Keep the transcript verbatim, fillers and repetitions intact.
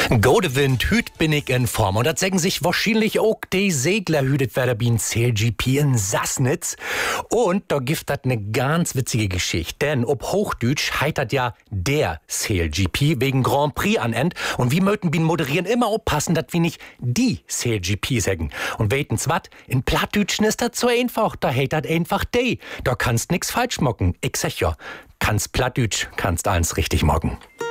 Gode Wind, hüt bin ich in Form. Und das sagen sich wahrscheinlich auch die Segler hütet werden wie ein C L G P in Sassnitz. Und da gibt das eine ganz witzige Geschichte. Denn ob Hochdeutsch heitert ja der C L G P wegen Grand Prix an End. Und wir möchten bin moderieren immer aufpassen, dass wir nicht die C L G P sagen. Und weten's wat? In Plattdeutschen ist das so einfach. Da heitert einfach die. Da kannst nix falsch mocken. Ich sag ja, kannst Plattdeutsch, kannst alles richtig mocken.